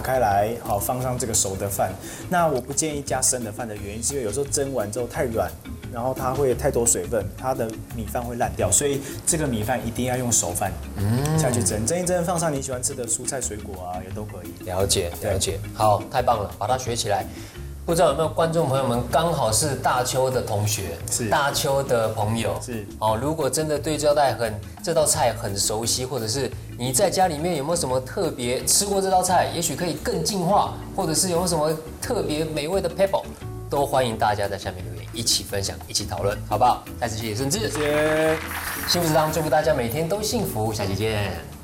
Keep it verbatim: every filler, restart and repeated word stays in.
开来，好放上这个熟的饭。那我不建议加生的饭的原因，是因为有时候蒸完之后太软，然后它会太多水分，它的米饭会烂掉，所以这个米饭一定要用熟饭下去蒸，蒸一蒸，放上你喜欢吃的蔬菜水果啊，也都可以。 了解了解，好，太棒了，把它学起来。不知道有没有观众朋友们刚好是大邱的同学， 是大邱的朋友， 是哦。如果真的对这道菜很这道菜很熟悉，或者是你在家里面有没有什么特别吃过这道菜，也许可以更进化，或者是有没有什么特别美味的 pebble， 都欢迎大家在下面留言，一起分享，一起讨论，好不好？再次谢谢顺治， 谢谢。 幸福食堂祝福大家每天都幸福，下期见。